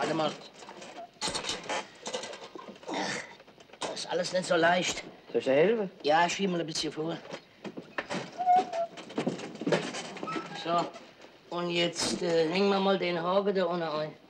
Warte mal. Das ist alles nicht so leicht. Soll ich dir helfen? Ja, schieb mal ein bisschen vor. So, und jetzt hängen wir mal den Haken da unten ein.